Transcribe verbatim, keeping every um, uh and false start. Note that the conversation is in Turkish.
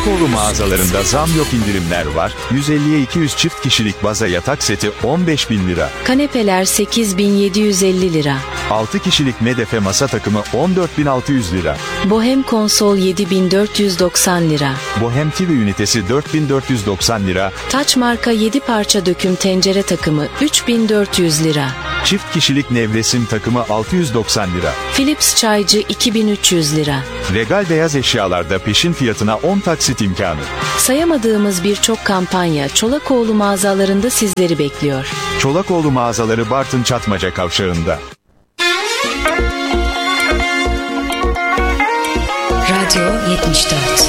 Çolakoğlu mağazalarında zam yok indirimler var. yüz elliye iki yüz çift kişilik baza yatak seti on beş bin lira. Kanepeler sekiz bin yedi yüz elli lira. altı kişilik medefe masa takımı on dört bin altı yüz lira. Bohem konsol yedi bin dört yüz doksan lira. Bohem T V ünitesi dört bin dört yüz doksan lira. Taç marka yedi parça döküm tencere takımı üç bin dört yüz lira. Çift kişilik nevresim takımı altı yüz doksan lira. Philips çaycı iki bin üç yüz lira. Regal beyaz eşyalarda peşin fiyatına on taksit imkanı. Sayamadığımız birçok kampanya Çolakoğlu mağazalarında sizleri bekliyor. Çolakoğlu mağazaları Bartın Çatmaca Kavşağı'nda. Radyo yetmiş dört.